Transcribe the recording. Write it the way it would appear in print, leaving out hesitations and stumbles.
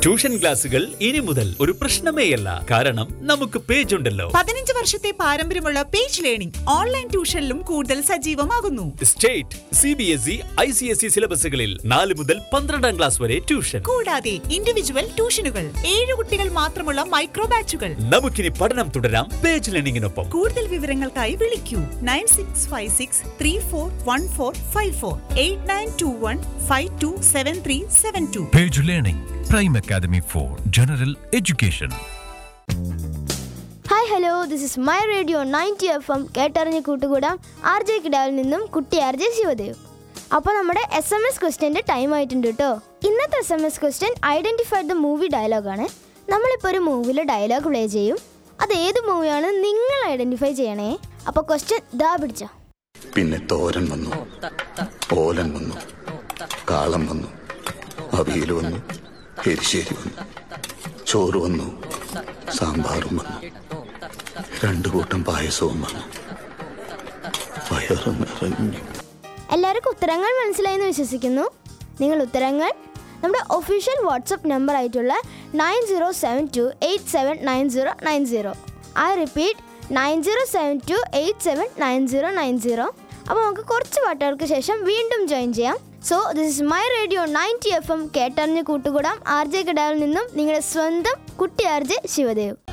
Tuition ക്ലാസുകൾ ഇനി മുതൽ ഒരു പ്രശ്നമേയല്ല. കാരണം നമുക്ക് പേജ് ഉണ്ടല്ലോ. 15 വർഷത്തെ പാരമ്പര്യമുള്ള പേജ് ലേണിംഗ് ഓൺലൈൻ ട്യൂഷനിലും കൂടുതൽ സജീവമാകുന്നു. സ്റ്റേറ്റ്, CBSE, ICSE സിലബസുകളിൽ 4 മുതൽ 12ാം ക്ലാസ് വരെ ട്യൂഷൻ. കൂടാതെ ഇൻഡിവിജ്വൽ ട്യൂഷനുകൾ, 7 കുട്ടികൾ മാത്രമുള്ള മൈക്രോ ബാച്ചുകൾ. നമുക്കിനി പഠനം തുടരാം പേജ് ലേണിംഗിനൊപ്പം. കൂടുതൽ വിവരങ്ങൾക്കായി വിളിക്കൂ 9656341454 8921527372. Page Learning, Prime Academy for General Education. Hi hello, this is my radio 90 FM കേട്ടറിഞ്ഞ് കൂട്ടുകൂടാം. RJ കിടാവിൽ നിന്നും കുട്ടി RJ ശിവദേവ്. അപ്പോൾ നമ്മുടെ SMS ക്വസ്റ്റ്യൻ്റെ ടൈം ആയിട്ടുണ്ട് കേട്ടോ. ഇന്നത്തെ SMS question identify the movie ഡയലോഗാണ്. നമ്മളിപ്പോൾ ഒരു മൂവിയിലെ ഡയലോഗ് പ്ലേ ചെയ്യും. അത് ഏത് മൂവിയാണ് നിങ്ങൾ ഐഡൻറ്റിഫൈ ചെയ്യണേ. അപ്പോൾ ക്വസ്റ്റ്യൻ ദാ പിടിച്ചോ. പിന്നെ തോരൻ വന്നു, ഓലൻ വന്നു, കാളം വന്നു, അവിയൽ വന്നു, എരിശ്ശേരി വന്നു, ചോറ് വന്നു, സാമ്പാറും വന്നു, 2 കൂട്ടം പായസവും വന്നു, വയറ് നിറഞ്ഞു. എല്ലാവർക്കും ഉത്തരങ്ങൾ മനസ്സിലായെന്ന് വിശ്വസിക്കുന്നു. നിങ്ങൾ ഉത്തരങ്ങൾ നമ്മുടെ ഒഫീഷ്യൽ വാട്സപ്പ് നമ്പർ ആയിട്ടുള്ള 9072879090. I repeat 9072879090. അപ്പോൾ നമുക്ക് കുറച്ച് പാട്ടുകൾക്ക് ശേഷം വീണ്ടും ജോയിൻ ചെയ്യാം. So this is my radio 90 FM കേട്ടറിഞ്ഞ് കൂട്ടുകൂടാം. RJ കിടാവിൽ നിന്നും നിങ്ങളുടെ സ്വന്തം കുട്ടി RJ ശിവദേവ്.